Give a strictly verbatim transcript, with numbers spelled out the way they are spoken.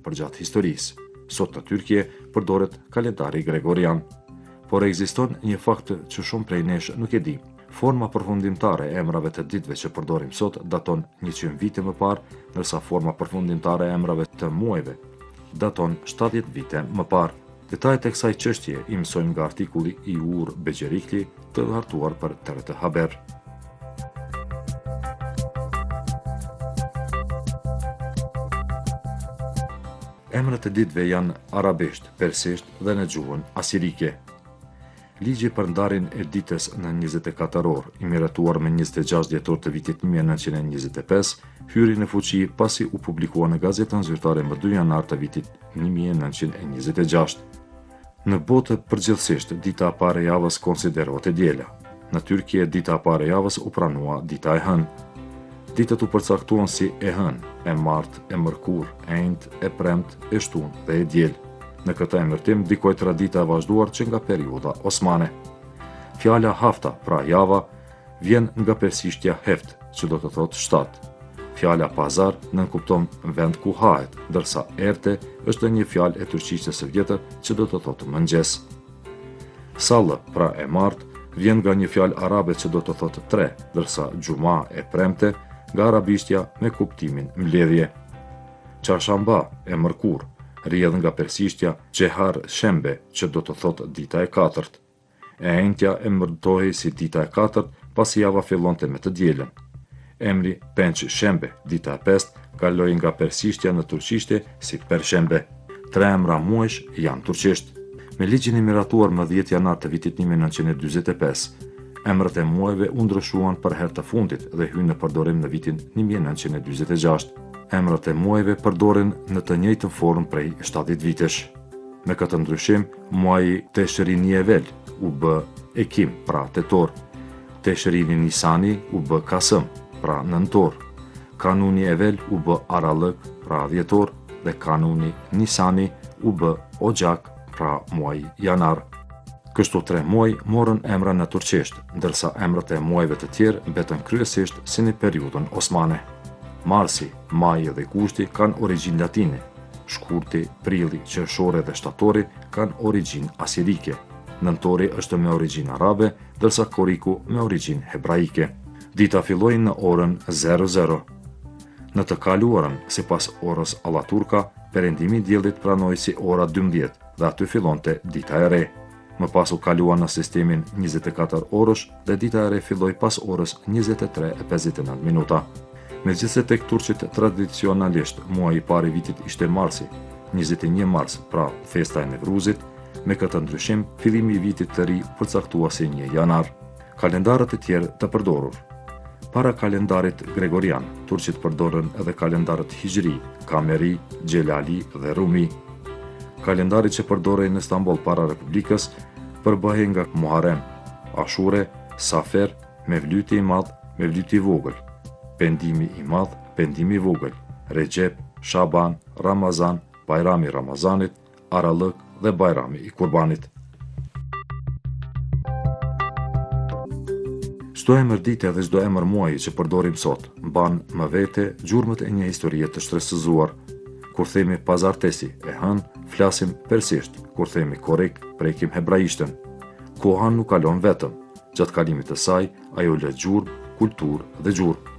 përgjatë historisë. Sot në Tyrkie përdoret kalendari gregorian. Por ekziston një fakt që shumë prej nesh nuk e di. Forma përfundimtare e emrave të ditëve që përdorim sot daton njëqind vite më parë, ndërsa forma përfundimtare e emrave të muajve daton shtatëdhjetë vite më parë. Detajet e kësaj çështje i mësojmë nga artikulli i Uğur Becerikli të hartuar për T R T Haber. Emrat e ditëve janë arabisht, persisht dhe në gjuhën asirike. Ligji për ndarjen e ditës në njëzet e katër orë, i miratuar me njëzet e gjashtë dhjetor të vitit një mijë e nëntëqind e njëzet e pesë, hyri në fuqi pasi u publikua në Gazetën Zyrtare më dy janar të vitit një mijë e nëntëqind e njëzet e gjashtë. Në botë përgjithsisht, dita e parë e javës konsiderohet e diela. Në Tyrkie, dita e parë e javës u pranua dita e hënë. Ditët u përcaktuan si e hënë, e martë, e mërkur, e enjtë, e premtë, e shtunë dhe e diel. Në këtë emërtim dikoj tradita e vazhduar që nga periudha osmane. Fjala hafta, pra java, vjen nga persishtja heft, që do të thotë shtatë. Fjala pazar nënkupton vend ku hahet, ndërsa erte është një fjalë e turqisë së vjetër që do të thotë mëngjes. Sallë, pra e martë, vjen nga një fjalë arabe që do të thotë tre, ndërsa xhuma e premte nga arabishtja me kuptimin mbledhje. Çarshamba e mërkur rrjedh nga persishtja Çehar Shembe, që do të thotë dita e katërt. E enjtja e emërtohej si dita e katërt pasi java fillonte me të dielën. Emri Penç Shembe, dita e pestë, kaloi nga persishtja në turqishte si Pershembe. Tre emra muajsh janë turqisht. Me ligjin e miratuar më dhjetë janar të vitit një mijë e nëntëqind e dyzet e pesë, emrat e muajve u ndryshuan për herë të fundit dhe hynë në përdorim në vitin një mijë e nëntëqind e dyzet e gjashtë. Emrat e muajve përdoren në të njëjtën formë prej shtatëdhjetë vitesh. Me këtë ndryshim, muaji Teshrini Evel u bë Ekim, pra tetor. Teshrini Nisani u bë Kasëm, pra nëntor. Kanuni Evel u bë Arallëk, pra dhjetor, dhe kanuni Nisani u bë Oxhak, pra muaji Janar. Kështu tre muaj morën emra në turqisht, ndërsa emrat e muajve të tjerë mbetën kryesisht si në periudhën osmane. Marsi, maji dhe gushti kanë origjinë latine. Shkurti, prilli, qershori dhe shtatori kanë origjinë asirike. Nëntori është me origjinë arabe, ndërsa koriku me origjinë hebraike. Dita filloi në orën zero zero. Në të kaluarën, sipas orës allaturka, perëndimi i diellit pranoi si ora dymbëdhjetë dhe aty fillonte dita e re. Më pas u kalua në sistemin njëzet e katër orësh dhe dita e re filloi pas orës njëzet e tre e pesëdhjetë e nëntë minuta. Megjithëse tek turqit tradicionalisht muaji i parë i vitit ishte marsi, njëzet e një mars, pra festa e Nevruzit, me këtë ndryshim fillimi i vitit të ri përcaktua si një janar. Kalendarët e tjerë të përdorur. Para kalendarit gregorian, turqit përdorën edhe kalendarët hijri, kameri, gjelali dhe rumi. Kalendarit që përdorej në Stamboll para Republikës përbëhej nga Muharrem, Ashure, Safer, Mevlyti i Madh, Mevlyti i Vogël, Pendimi i Madh, Pendimi i Vogël, Recep, Shaban, Ramazan, Bajrami i Ramazanit, Arallëk dhe Bajrami i Kurbanit. Çdo emër dite dhe çdo emër muaji që përdorim sot mban më vete gjurmët e një historie të shtresëzuar. Kur themi pazartesi e hënë, flasim persisht, kur themi korrik, prekim hebraishtën. Koha nuk kalon vetëm, gjatë kalimit të saj, ajo lë gjurmë, kulturë dhe gjurmë.